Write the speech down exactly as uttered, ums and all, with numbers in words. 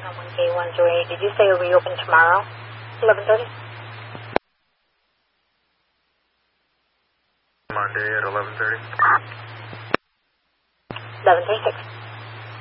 one K one zero eight. Did you say it'll reopen tomorrow, eleven thirty? Monday at eleven thirty. eleven thirty-six.